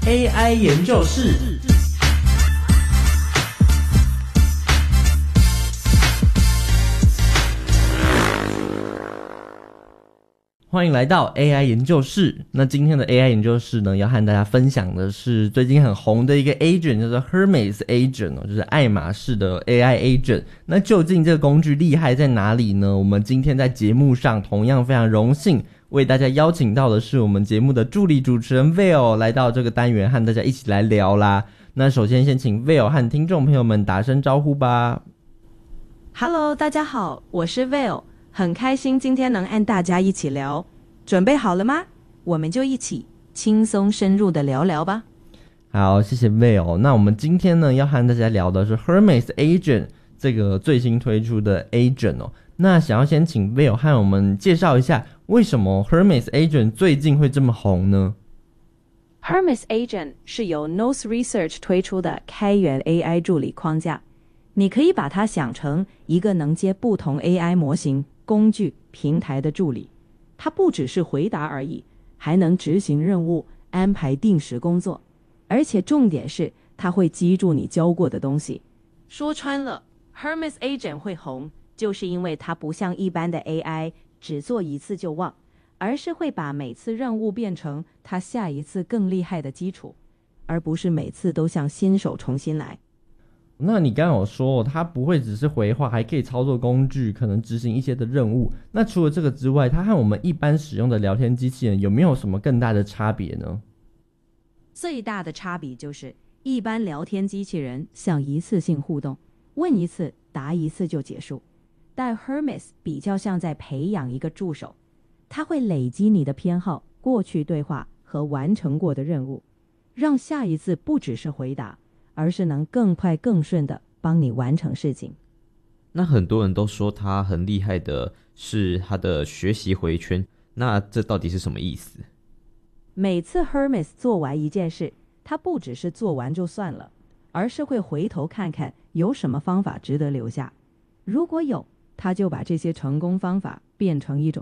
AI 研究室。欢迎来到 AI 研究室。那今天的 AI 研究室呢，要和大家分享的是最近很红的一个 agent， 叫做 Hermes agent， 就是爱马仕的 AI agent。那究竟这个工具厉害在哪里呢？我们今天在节目上同样非常荣幸为大家邀请到的是我们节目的助理主持人 Veil 来到这个单元和大家一起来聊啦。那首先先请 Veil 和听众朋友们打声招呼吧。 Hello， 大家好，我是 Veil， 很开心今天能和大家一起聊，准备好了吗？我们就一起轻松深入的聊聊吧。 好，谢谢 Veil。 那我们今天呢要和大家聊的是 Hermes agent 这个最新推出的 agent 哦。那想要先请 Veil 和我们介绍一下为什么 Hermes agent 最近会这么红呢？ Hermes agent 是由 Nose Research 推出的开源 AI 助理框架，你可以把它想成一个能接不同 AI 模型、工具、平台的助理。它不只是回答而已，还能执行任务，安排定时工作，而且重点是它会记住你教过的东西。说穿了， Hermes agent 会红，就是因为它不像一般的 AI 只做一次就忘，而是会把每次任务变成它下一次更厉害的基础，而不是每次都像新手重新来。 那你刚刚有说它不会只是回话，还可以操作工具，可能执行一些的任务。那除了这个之外，它和我们一般使用的聊天机器人有没有什么更大的差别呢？ 最大的差别就是一般聊天机器人像一次性互动，问一次答一次就结束，但 Hermes 比较像在培养一个助手，它会累积你的偏好、过去对话和完成过的任务，让下一次不只是回答，而是能更快更顺地帮你完成事情。 那很多人都说他很厉害的是他的学习回圈，那这到底是什么意思？ 每次 Hermes 做完一件事，他不只是做完就算了，而是会回头看看有什么方法值得留下。如果有，他就把这些成功方法变成一种